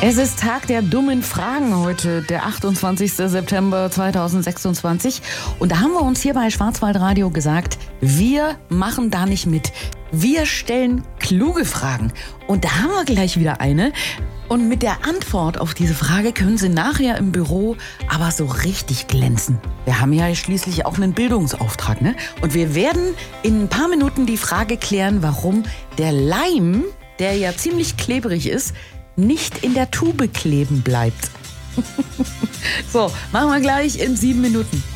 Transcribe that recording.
Es ist Tag der dummen Fragen heute, der 28. September 2026. Und da haben wir uns hier bei Schwarzwaldradio gesagt, wir machen da nicht mit. Wir stellen kluge Fragen. Und da haben wir gleich wieder eine. Und mit der Antwort auf diese Frage können Sie nachher im Büro aber so richtig glänzen. Wir haben ja schließlich auch einen Bildungsauftrag, ne? Und wir werden in ein paar Minuten die Frage klären, warum der Leim, der ja ziemlich klebrig ist, nicht in der Tube kleben bleibt. So, machen wir gleich in 7 Minuten.